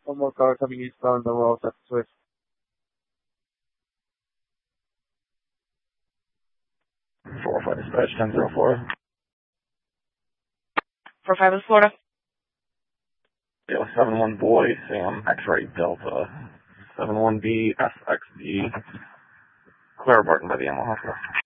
One more car coming eastbound, then we're all set to switch. 4-5 dispatch 10-04. 4-5 is Florida. Yeah, 7-1 boy, Sam, X-ray Delta. 7-1B, SXD. Clara Barton by the Animal Hospital.